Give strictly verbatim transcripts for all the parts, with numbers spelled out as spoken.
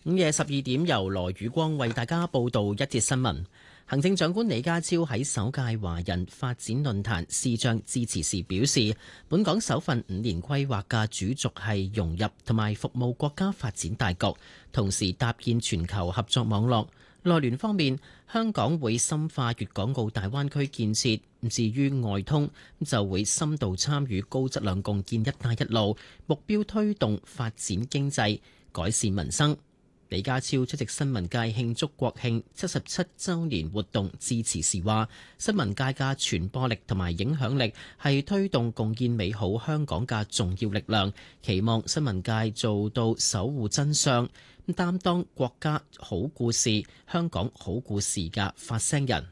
午夜十二點，由羅宇光為大家報道一節新聞。行政長官李家超喺首屆華人發展論壇視像致辭時表示，本港首份五年規劃嘅主軸係融入同埋服務國家發展大局，同時搭建全球合作網絡。內聯方面，香港會深化粵港澳大灣區建設，至於外通就會深度參與高質量共建一帶一路，目標推動發展經濟、改善民生。李家超出席新聞界慶祝國慶七十七週年活動致辭時話：新聞界嘅傳播力同埋影響力係推動共建美好香港嘅重要力量，期望新聞界做到守護真相，擔當國家好故事、香港好故事嘅發聲人。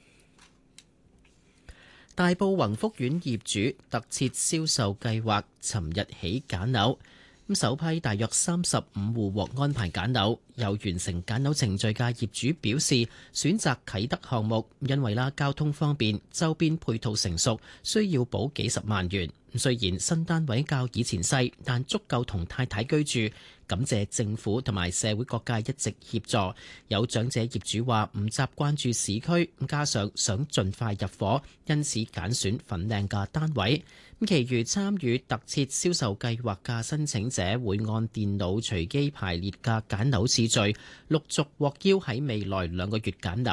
大埔宏福苑業主特設銷售計劃尋日起揀樓。咁首批大約三十五戶獲安排揀樓，有完成揀樓程序嘅業主表示選擇啟德項目，因為啦交通方便，周邊配套成熟，需要補幾十萬元。雖然新單位較以前細，但足夠同太太居住。感謝政府同埋社會各界一直協助。有長者業主話唔習慣住市區，加上想盡快入伙，因此揀選粉嶺嘅單位。咁，其餘參與特設銷售計劃嘅申請者會按電腦隨機排列嘅揀樓次序，陸續獲邀喺未來兩個月揀樓。